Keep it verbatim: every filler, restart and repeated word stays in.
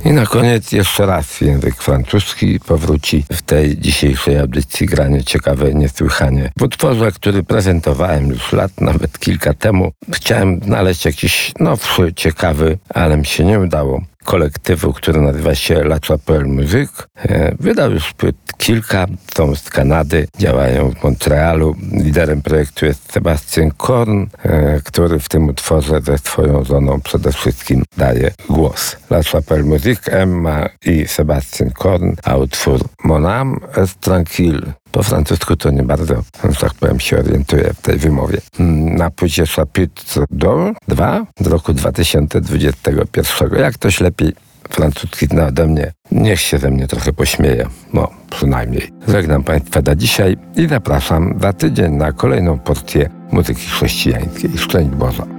I na koniec jeszcze raz język francuski powróci w tej dzisiejszej audycji Granie ciekawe niesłychanie. W utworze, który prezentowałem już lat, nawet kilka temu, chciałem znaleźć jakiś nowszy, ciekawy, ale mi się nie udało. Kolektywu, który nazywa się La Chapelle Musique. Wydał już płyt kilka, są z Kanady, działają w Montrealu. Liderem projektu jest Sebastian Korn, który w tym utworze ze swoją żoną przede wszystkim daje głos. La Chapelle Musique, Emma i Sebastian Korn, a utwór Mon âme est tranquille. Po francusku to nie bardzo, że tak powiem, się orientuję w tej wymowie. Na płycie Chapitre dwa z roku dwa tysiące dwudziestego pierwszego. Jak ktoś lepiej francuski zna ode mnie, niech się ze mnie trochę pośmieje. No, przynajmniej. Żegnam Państwa na dzisiaj i zapraszam za tydzień na kolejną porcję muzyki chrześcijańskiej. Szczęść Boże.